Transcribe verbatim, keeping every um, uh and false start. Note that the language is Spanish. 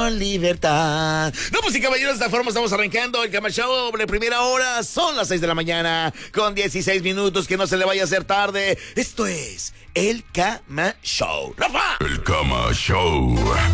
con libertad. No, pues sí, caballeros, de esta forma estamos arrancando el Cama Show. La primera hora son las seis de la mañana con dieciséis minutos. Que no se le vaya a hacer tarde. Esto es el Cama Show. ¡Rafa! El Cama Show.